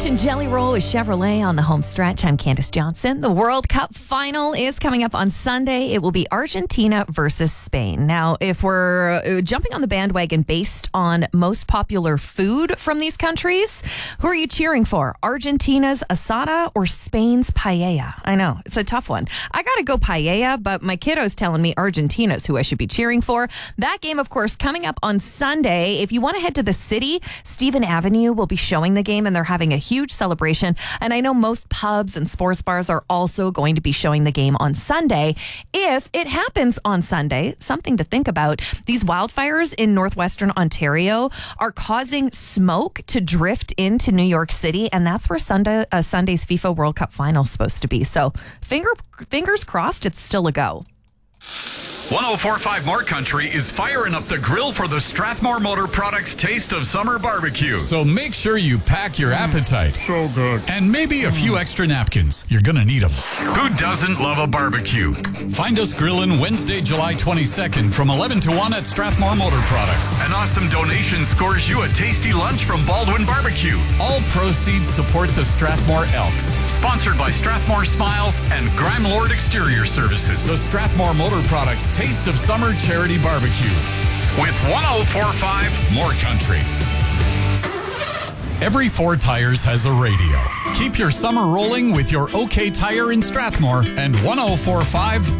watching Jelly Roll with Chevrolet on the home stretch. I'm Candace Johnson. The World Cup final is coming up on Sunday. It will be Argentina versus Spain. Now, if we're jumping on the bandwagon based on most popular food from these countries, who are you cheering for? Argentina's asada or Spain's paella? I know, it's a tough one. I got to go paella, but my kiddo's telling me Argentina's who I should be cheering for. That game, of course, coming up on Sunday. If you want to head to the city, Stephen Avenue will be showing the game, and they're having a huge celebration. And I know most pubs and sports bars are also going to be showing the game on Sunday. If it happens on Sunday, something to think about. These wildfires in northwestern Ontario are causing smoke to drift into New York City, and that's where Sunday's FIFA World Cup final is supposed to be. So fingers crossed it's still a go. 104.5 More Country is firing up the grill for the Strathmore Motor Products Taste of Summer Barbecue. So make sure you pack your appetite. So good. And maybe a few extra napkins. You're going to need them. Who doesn't love a barbecue? Find us grilling Wednesday, July 22nd from 11 to 1 at Strathmore Motor Products. An awesome donation scores you a tasty lunch from Baldwin Barbecue. All proceeds support the Strathmore Elks. Sponsored by Strathmore Smiles and Grime Lord Exterior Services. The Strathmore Motor Products Taste of Summer Charity Barbecue with 104.5 More Country. Every Ford Tires has a radio. Keep your summer rolling with your OK Tire in Strathmore and 104.5